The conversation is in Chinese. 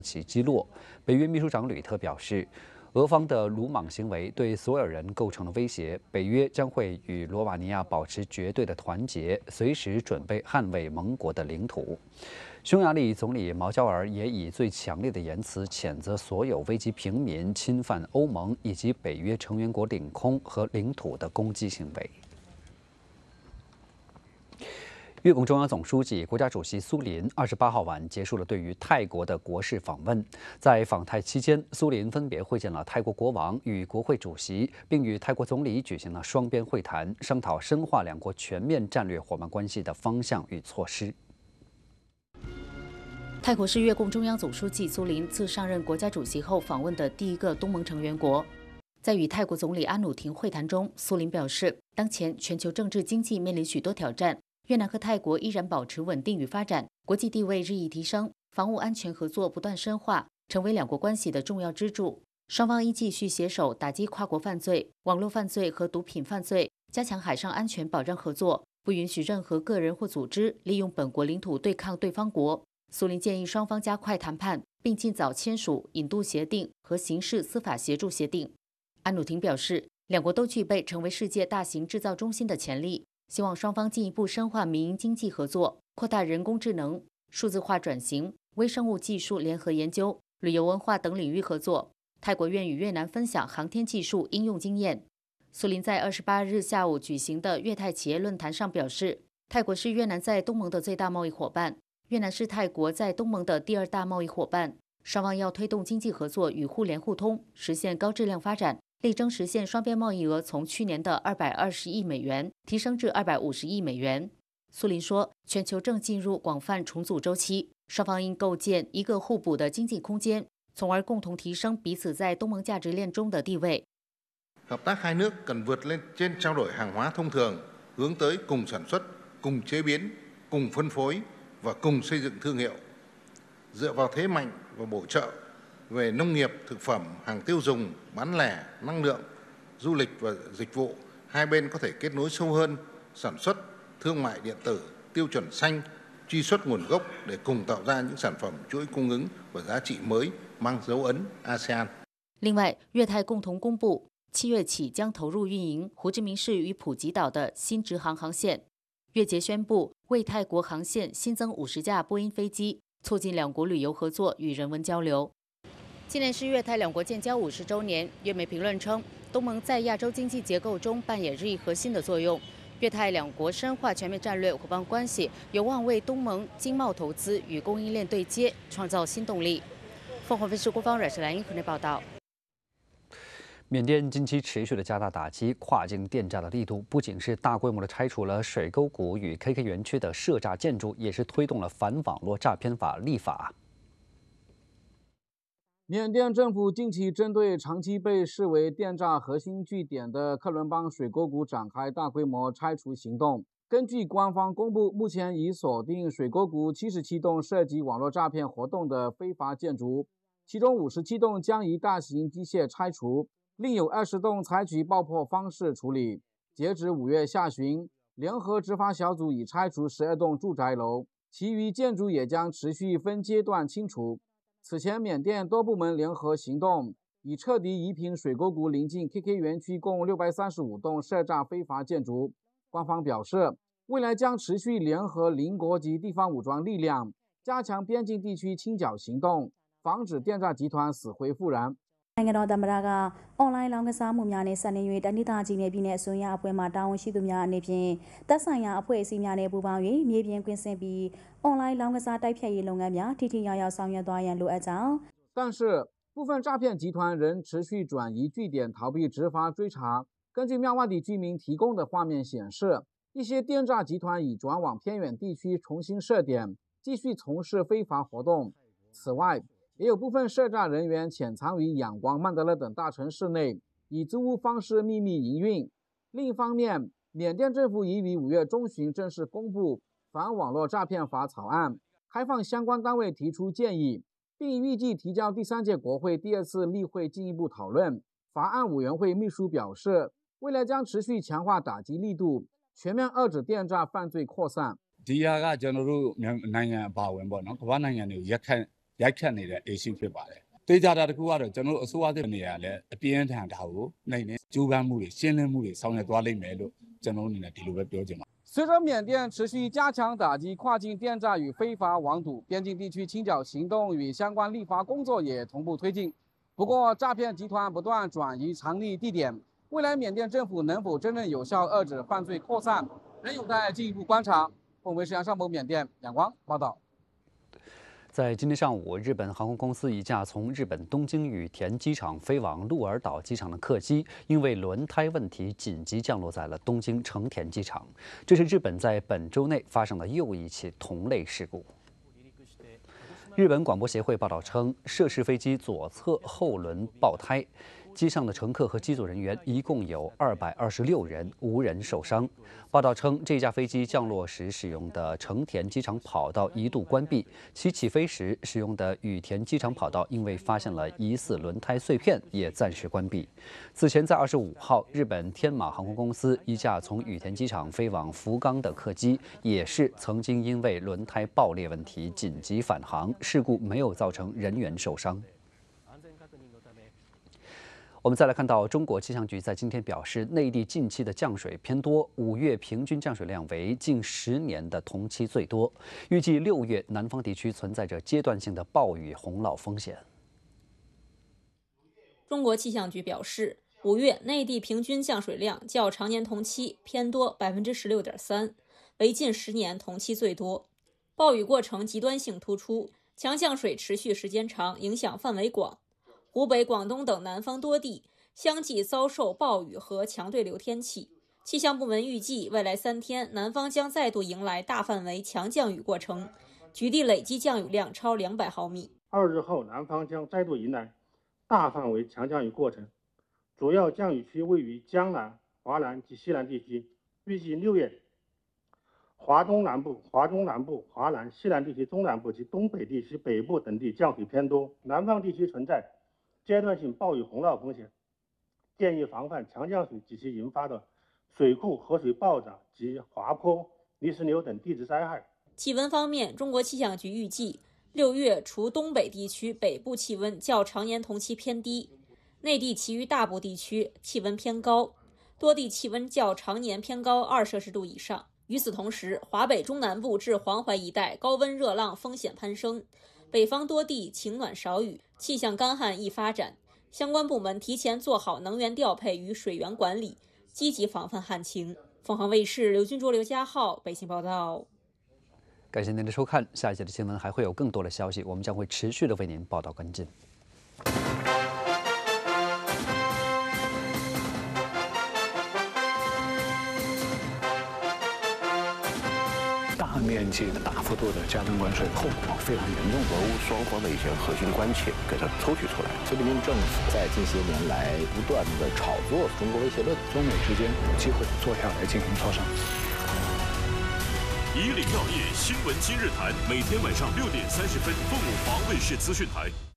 其击落。北约秘书长吕特表示，俄方的鲁莽行为对所有人构成了威胁，北约将会与罗马尼亚保持绝对的团结，随时准备捍卫盟国的领土。匈牙利总理毛焦尔也以最强烈的言辞谴责所有危及平民、侵犯欧盟以及北约成员国领空和领土的攻击行为。越共中央总书记、国家主席苏林28号晚结束了对于泰国的国事访问。在访泰期间，苏林分别会见了泰国国王与国会主席，并与泰国总理举行了双边会谈，商讨深化两国全面战略伙伴关系的方向与措施。 泰国是越共中央总书记苏林自上任国家主席后访问的第一个东盟成员国。在与泰国总理安努廷会谈中，苏林表示，当前全球政治经济面临许多挑战。越南和泰国依然保持稳定与发展，国际地位日益提升，防务安全合作不断深化，成为两国关系的重要支柱。双方应继续携手打击跨国犯罪、网络犯罪和毒品犯罪，加强海上安全保障合作，不允许任何个人或组织利用本国领土对抗对方国。苏林建议双方加快谈判，并尽早签署引渡协定和刑事司法协助协定。安努廷表示，两国都具备成为世界大型制造中心的潜力。希望双方进一步深化民营经济合作，扩大人工智能、数字化转型、微生物技术联合研究、旅游文化等领域合作。泰国愿与越南分享航天技术应用经验。苏林在28日下午举行的越泰企业论坛上表示，泰国是越南在东盟的最大贸易伙伴，越南是泰国在东盟的第2大贸易伙伴。双方要推动经济合作与互联互通，实现高质量发展。力争实现双边贸易额从去年的220亿美元提升至250亿美元。苏林说，全球正进入广泛重组周期，双方应构建一个互补的经济空间，从而共同提升彼此在东盟价值链中的地位。 Hợp tác hai nước cần vượt lên trên trao đổi hàng hóa thông thường, hướng tới cùng sản xuất, cùng chế biến, cùng phân phối và cùng xây dựng thương hiệu. Dựa vào thế mạnh và bổ trợ về nông nghiệp, thực phẩm, hàng tiêu dùng, bán lẻ, năng lượng, du lịch và dịch vụ, hai bên có thể kết nối sâu hơn, sản xuất, thương mại điện tử, tiêu chuẩn xanh, truy xuất nguồn gốc để cùng tạo ra những sản phẩm chuỗi cung ứng và giá trị mới mang dấu ấn ASEAN。 另外，越泰共同公布7月起将投入运营胡志明市与普吉岛的新直航航线。越捷宣布为泰国航线新增50架波音飞机，促进两国旅游合作与人文交流。今年是越泰两国建交50周年，越媒评论称，东盟在亚洲经济结构中扮演日益核心的作用。越泰两国深化全面战略伙伴关系，有望为东盟经贸投资与供应链对接创造新动力。凤凰卫视国防阮世兰英河内报道。 缅甸近期持续的加大打击跨境电诈的力度，不仅是大规模的拆除了水沟谷与 KK 园区的涉诈建筑，也是推动了反网络诈骗法立法。 缅甸政府近期针对长期被视为电诈核心据点的克伦邦水沟谷展开大规模拆除行动。根据官方公布，目前已锁定水沟谷77栋涉及网络诈骗活动的非法建筑，其中57栋将以大型机械拆除，另有20栋采取爆破方式处理。截至5月下旬，联合执法小组已拆除12栋住宅楼，其余建筑也将持续分阶段清除。此前，缅甸多部门联合行动，已彻底夷平水沟谷临近 KK 园区共635栋涉诈非法建筑。官方表示，未来将持续联合邻国及地方武装力量，加强边境地区清剿行动，防止电诈集团死灰复燃。 နိုင်ငံတော်သမ္မတကအွန်လိုင်းလောင်းကစားမှုများနဲ့ဆက်နွယ်၍တိုင်းဒေသကြီးနယ်ပြည်နယ်အစိုးရအဖွဲ့မှတာဝန်ရှိသူများအနေဖြင့်သက်ဆိုင်ရာအဖွဲ့အစည်းများနဲ့ပူးပေါင်း၍မြေပြင်ကွင်းဆင်းပြီးအွန်လိုင်းလောင်းကစားတိုက်ဖျက်ရေးလုပ်ငန်းများထိထိရောက်ရောက်ဆောင်ရွက်သွားရန်လိုအပ်ကြောင်း。 但是部分诈骗集团仍持续转移据点，逃避执法追查。根据妙瓦底居民提供的画面显示，一些电诈集团已转往偏远地区重新设点，继续从事非法活动。此外，也有部分涉诈人员潜藏于仰光、曼德勒等大城市内，以租屋方式秘密营运。另一方面，缅甸政府已于5月中旬正式公布反网络诈骗法草案，开放相关单位提出建议，并预计提交第3届国会第2次例会进一步讨论。法案委员会秘书表示，未来将持续强化打击力度，全面遏制电诈犯罪扩散。 ဒီဟာကကျွန်တော်တို့နိုင်ငံအပါဝင်ပေါ့နော်ကမ္ဘာနိုင်ငံတွေရက်ခန့်ရိုက်ခတ်နေတဲ့ issue ဖြစ်ပါတယ်။တေချာတာတစ်ခုကတော့ကျွန်တော်တို့အစိုးရတဲ့နေရာလဲအပြင်းထန်တာကိုနိုင်နေကြိုးပမ်းမှုတွေရှင်းလင်းမှုတွေဆောင်ရွက်သွားလိမ့်မယ်လို့ကျွန်တော်တို့အနေနဲ့ဒီလိုပဲပြောချင်ပါတယ်随着缅甸持续加强打击跨境电诈与非法网赌，边境地区清剿行动与相关立法工作也同步推进。不过，诈骗集团不断转移藏匿地点，未来缅甸政府能否真正有效遏制犯罪扩散，仍有待进一步观察。本为时阳上某缅甸阳光报道。 在今天上午，日本航空公司一架从日本东京羽田机场飞往鹿儿岛机场的客机，因为轮胎问题紧急降落在了东京成田机场。这是日本在本周内发生的又一起同类事故。日本广播协会报道称，涉事飞机左侧后轮爆胎。机上的乘客和机组人员一共有226人，无人受伤。报道称，这架飞机降落时使用的成田机场跑道一度关闭，其起飞时使用的羽田机场跑道因为发现了疑似轮胎碎片，也暂时关闭。此前，在25号，日本天马航空公司一架从羽田机场飞往福冈的客机，也是曾经因为轮胎爆裂问题紧急返航，事故没有造成人员受伤。我们再来看到，中国气象局在今天表示，内地近期的降水偏多，5月平均降水量为近10年的同期最多。预计6月南方地区存在着阶段性的暴雨洪涝风险。 中国气象局表示，5月内地平均降水量较常年同期偏多16.3%，为近10年同期最多。暴雨过程极端性突出，强降水持续时间长，影响范围广。湖北、广东等南方多地相继遭受暴雨和强对流天气。气象部门预计，未来3天南方将再度迎来大范围强降雨过程，局地累计降雨量超200毫米。 2日后，南方将再度迎来大范围强降雨过程，主要降雨区位于江南、华南及西南地区。预计6月，华东南部、华南、西南地区中南部及东北地区北部等地降水偏多，南方地区存在阶段性暴雨洪涝风险，建议防范强降水及其引发的水库河水暴涨及滑坡、泥石流等地质灾害。 气温方面，中国气象局预计6月除东北地区北部气温较常年同期偏低，内地其余大部地区气温偏高，多地气温较常年偏高2摄氏度以上。与此同时，华北中南部至黄淮一带高温热浪风险攀升，北方多地晴暖少雨，气象干旱易发展，相关部门提前做好能源调配与水源管理，积极防范旱情。凤凰卫视刘军卓、刘家浩北京报道。 感谢您的收看，下一节的新闻还会有更多的消息，我们将会持续的为您报道跟进。 大面积的、大幅度的加征关税，后果非常严重。 俄乌双方的一些核心关切给它抽取出来。 菲律宾政府在近些年来不断的炒作中国威胁论， 中美之间有机会坐下来进行磋商。 以岭药业新闻今日谈，每天晚上6点30分，凤凰卫视资讯台。